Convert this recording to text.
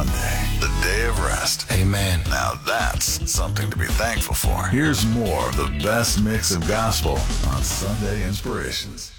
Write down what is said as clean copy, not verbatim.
Sunday, the day of rest. Amen. Now that's something to be thankful for. Here's more of the best mix of gospel on Sunday Inspirations.